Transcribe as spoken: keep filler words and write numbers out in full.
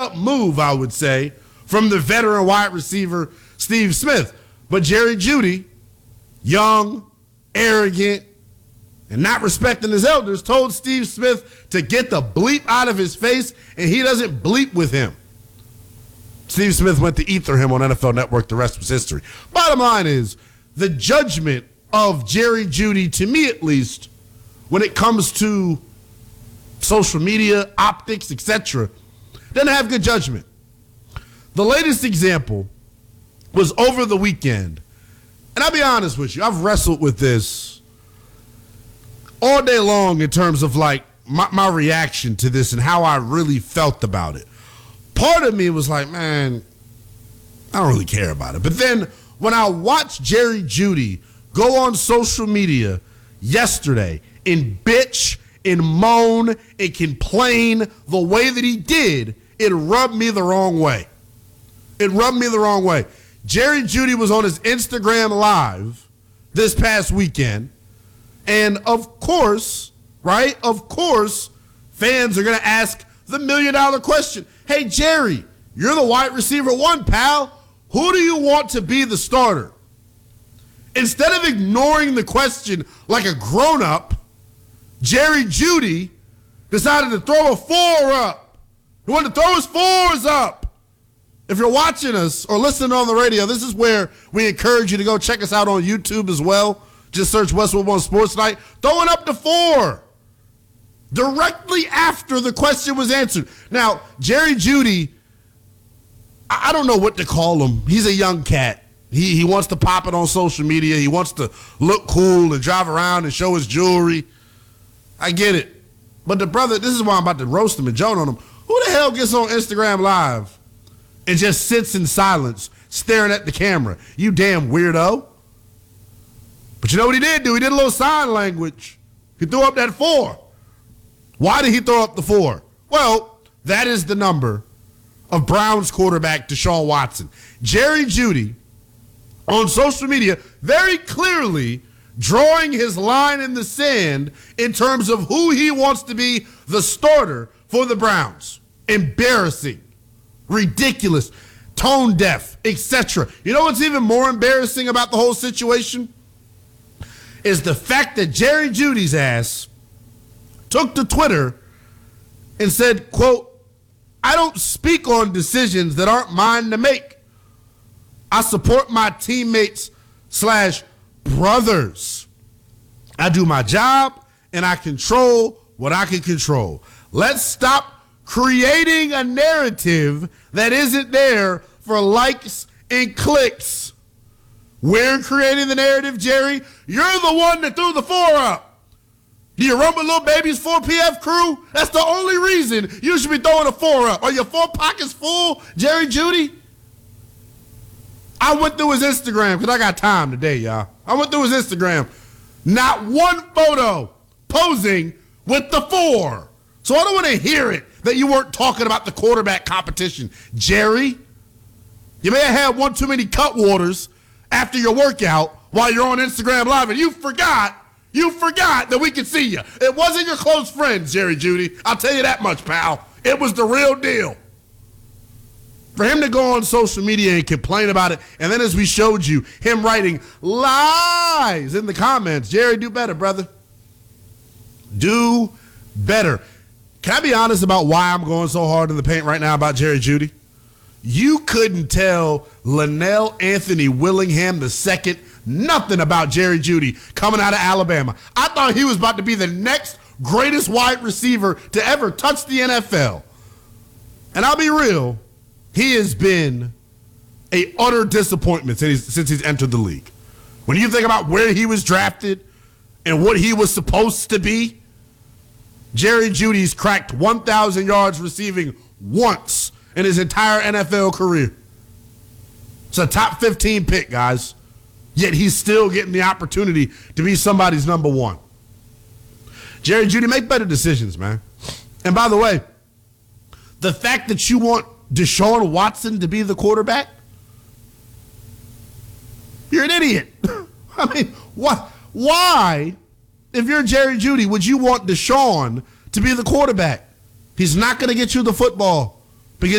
up move, I would say, from the veteran wide receiver Steve Smith. But Jerry Jeudy, young, arrogant, and not respecting his elders, told Steve Smith to get the bleep out of his face, and he doesn't bleep with him. Steve Smith went to ether him on N F L Network. The rest was history. Bottom line is, the judgment of Jerry Jeudy, to me at least, when it comes to social media, optics, et cetera, doesn't have good judgment. The latest example was over the weekend. And I'll be honest with you, I've wrestled with this all day long in terms of like my, my reaction to this and how I really felt about it. Part of me was like, man, I don't really care about it. But then when I watched Jerry Jeudy go on social media yesterday and bitch and moan and complain the way that he did, it rubbed me the wrong way. It rubbed me the wrong way. Jerry Jeudy was on his Instagram Live this past weekend. And of course, right, of course, fans are going to ask the million dollar question. Hey, Jerry, you're the wide receiver one, pal. Who do you want to be the starter? Instead of ignoring the question like a grown-up, Jerry Jeudy decided to throw a four up. He wanted to throw his fours up. If you're watching us or listening on the radio, this is where we encourage you to go check us out on YouTube as well. Just search Westwood One Sports Night. Throwing up the four directly after the question was answered. Now, Jerry Jeudy, I don't know what to call him. He's a young cat. He he wants to pop it on social media. He wants to look cool and drive around and show his jewelry. I get it. But the brother, this is why I'm about to roast him and joan on him. Who the hell gets on Instagram Live and just sits in silence staring at the camera? You damn weirdo. But you know what he did do? He did a little sign language. He threw up that four. Why did he throw up the four? Well, that is the number of Browns quarterback Deshaun Watson. Jerry Jeudy on social media very clearly drawing his line in the sand in terms of who he wants to be the starter for the Browns. Embarrassing, ridiculous, tone deaf, et cetera. You know what's even more embarrassing about the whole situation? Is the fact that Jerry Jeudy's ass took to Twitter and said, quote, I don't speak on decisions that aren't mine to make. I support my teammates slash brothers. I do my job and I control what I can control. Let's stop creating a narrative that isn't there for likes and clicks. We're creating the narrative, Jerry. You're the one that threw the four up. Do you rumble little babies four P F crew? That's the only reason you should be throwing a four up. Are your four pockets full, Jerry Jeudy? I went through his Instagram because I got time today, y'all. I went through his Instagram. Not one photo posing with the four. So I don't want to hear it that you weren't talking about the quarterback competition. Jerry, you may have had one too many cut waters after your workout while you're on Instagram Live, and you forgot, you forgot that we could see you. It wasn't your close friends, Jerry Jeudy. I'll tell you that much, pal. It was the real deal. For him to go on social media and complain about it, and then as we showed you, him writing lies in the comments, Jerry, do better, brother. Do better. Can I be honest about why I'm going so hard in the paint right now about Jerry Jeudy? You couldn't tell Linnell Anthony Willingham the second nothing about Jerry Jeudy coming out of Alabama. I thought he was about to be the next greatest wide receiver to ever touch the N F L. And I'll be real, he has been a utter disappointment since he's, since he's entered the league. When you think about where he was drafted and what he was supposed to be, Jerry Jeudy's cracked one thousand yards receiving once in his entire N F L career. It's a top fifteen pick, guys. Yet he's still getting the opportunity to be somebody's number one. Jerry Jeudy, make better decisions, man. And by the way, the fact that you want Deshaun Watson to be the quarterback, you're an idiot. I mean, what? Why, if you're Jerry Jeudy, would you want Deshaun to be the quarterback? He's not going to get you the football.